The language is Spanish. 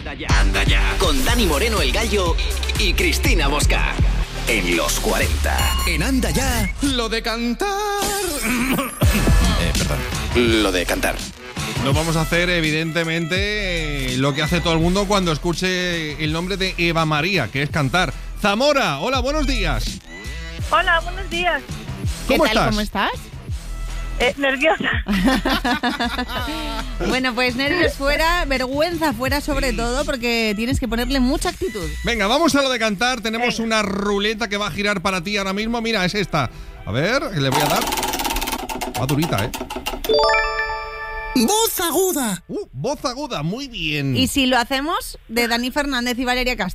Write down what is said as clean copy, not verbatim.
Anda ya. Con Dani Moreno el Gallo y Cristina Mosca. En los 40. En Anda ya. Lo de cantar. Perdón. Lo de cantar. No vamos a hacer, evidentemente, lo que hace todo el mundo cuando escuche el nombre de Eva María, que es cantar. Zamora, hola, buenos días. Hola, buenos días. ¿Cómo ¿Qué tal? estás? ¿Cómo estás? Nerviosa. Bueno, pues nervios fuera, vergüenza fuera sobre todo, porque tienes que ponerle mucha actitud. Venga, vamos a lo de cantar. Tenemos una ruleta que va a girar para ti ahora mismo. Mira, es esta. A ver, le voy a dar. Va durita, ¿eh? Voz aguda. Voz aguda, muy bien. Y si lo hacemos de Dani Fernández y Valeria Castro.